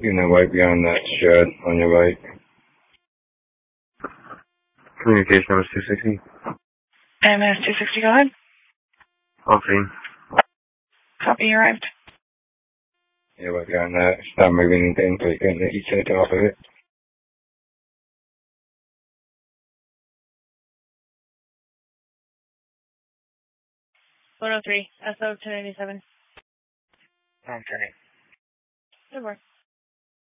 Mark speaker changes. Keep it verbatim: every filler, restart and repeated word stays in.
Speaker 1: You know, right beyond that shed on your right. Communication number two sixty.
Speaker 2: M S two sixty, go ahead.
Speaker 1: Okay.
Speaker 2: Copy, you arrived.
Speaker 1: Yeah, right beyond that. Stop moving anything so you can eat it off of it.
Speaker 2: one oh three, S O ten eighty-seven.
Speaker 1: Okay.
Speaker 2: Good work.